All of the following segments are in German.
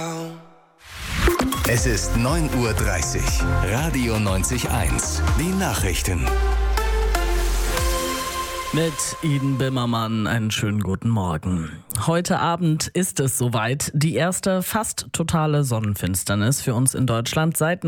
Es ist 9:30 Uhr. Radio 90.1. Die Nachrichten. Mit Iden Bimmermann einen schönen guten Morgen. Heute Abend ist es soweit. Die erste fast totale Sonnenfinsternis für uns in Deutschland seit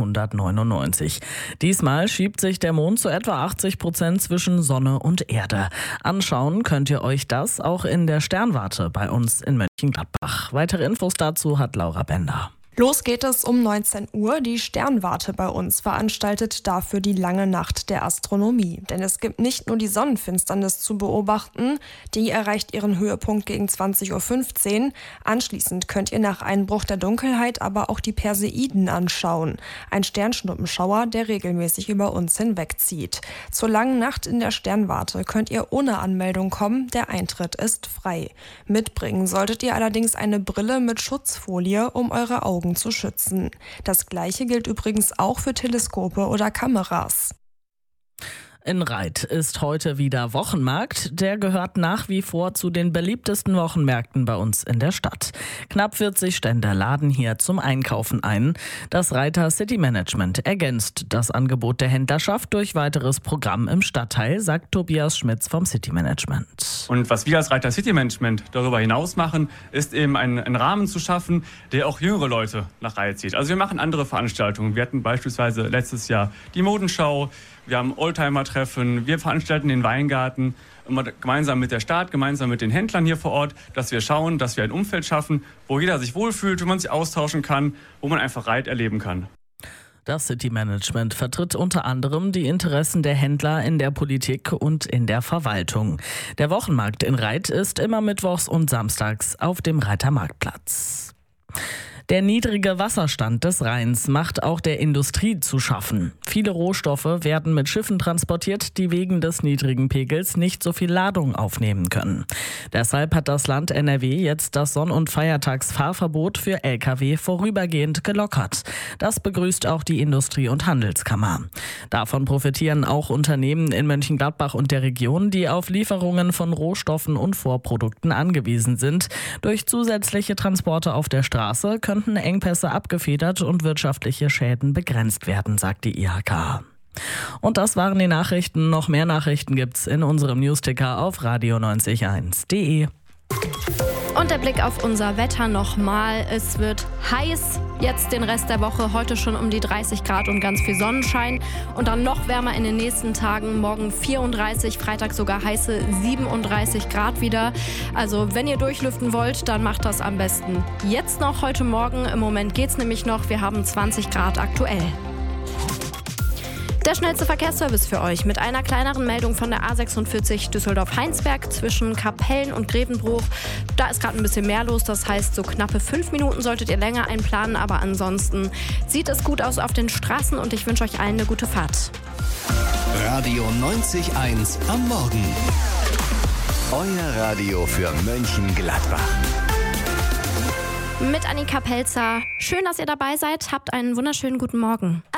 1999. Diesmal schiebt sich der Mond zu etwa 80% zwischen Sonne und Erde. Anschauen könnt ihr euch das auch in der Sternwarte bei uns in Mönchengladbach. Weitere Infos dazu hat Laura Bender. Los geht es um 19 Uhr. Die Sternwarte bei uns veranstaltet dafür die lange Nacht der Astronomie. Denn es gibt nicht nur die Sonnenfinsternis zu beobachten, die erreicht ihren Höhepunkt gegen 20:15 Uhr. Anschließend könnt ihr nach Einbruch der Dunkelheit aber auch die Perseiden anschauen. Ein Sternschnuppenschauer, der regelmäßig über uns hinwegzieht. Zur langen Nacht in der Sternwarte könnt ihr ohne Anmeldung kommen. Der Eintritt ist frei. Mitbringen solltet ihr allerdings eine Brille mit Schutzfolie, um eure Augen zu schützen. Das Gleiche gilt übrigens auch für Teleskope oder Kameras. In Reith ist heute wieder Wochenmarkt. Der gehört nach wie vor zu den beliebtesten Wochenmärkten bei uns in der Stadt. Knapp 40 Stände laden hier zum Einkaufen ein. Das Reither City Management ergänzt das Angebot der Händlerschaft durch weiteres Programm im Stadtteil, sagt Tobias Schmitz vom City Management. Und was wir als Reither City Management darüber hinaus machen, ist eben einen Rahmen zu schaffen, der auch jüngere Leute nach Reith zieht. Also wir machen andere Veranstaltungen. Wir hatten beispielsweise letztes Jahr die Modenschau. Wir haben Oldtimer-Treffen, wir veranstalten den Weingarten, immer gemeinsam mit der Stadt, gemeinsam mit den Händlern hier vor Ort, dass wir schauen, dass wir ein Umfeld schaffen, wo jeder sich wohlfühlt, wo man sich austauschen kann, wo man einfach Reith erleben kann. Das City Management vertritt unter anderem die Interessen der Händler in der Politik und in der Verwaltung. Der Wochenmarkt in Reith ist immer mittwochs und samstags auf dem Reither Marktplatz. Der niedrige Wasserstand des Rheins macht auch der Industrie zu schaffen. Viele Rohstoffe werden mit Schiffen transportiert, die wegen des niedrigen Pegels nicht so viel Ladung aufnehmen können. Deshalb hat das Land NRW jetzt das Sonn- und Feiertagsfahrverbot für Lkw vorübergehend gelockert. Das begrüßt auch die Industrie- und Handelskammer. Davon profitieren auch Unternehmen in Mönchengladbach und der Region, die auf Lieferungen von Rohstoffen und Vorprodukten angewiesen sind. Durch zusätzliche Transporte auf der Straße könnten Engpässe abgefedert und wirtschaftliche Schäden begrenzt werden, sagt die IHK. Und das waren die Nachrichten. Noch mehr Nachrichten gibt's in unserem Newsticker auf radio901.de. Und der Blick auf unser Wetter nochmal. Es wird heiß, jetzt den Rest der Woche, heute schon um die 30 Grad und ganz viel Sonnenschein. Und dann noch wärmer in den nächsten Tagen, morgen 34, Freitag sogar heiße 37 Grad wieder. Also wenn ihr durchlüften wollt, dann macht das am besten jetzt noch, heute Morgen. Im Moment geht's nämlich noch, wir haben 20 Grad aktuell. Der schnellste Verkehrsservice für euch mit einer kleineren Meldung von der A46 Düsseldorf-Heinsberg zwischen Kapellen und Grevenbruch. Da ist gerade ein bisschen mehr los, das heißt so knappe 5 Minuten solltet ihr länger einplanen, aber ansonsten sieht es gut aus auf den Straßen und ich wünsche euch allen eine gute Fahrt. Radio 90.1 am Morgen. Euer Radio für Mönchengladbach. Mit Annika Pelzer. Schön, dass ihr dabei seid. Habt einen wunderschönen guten Morgen.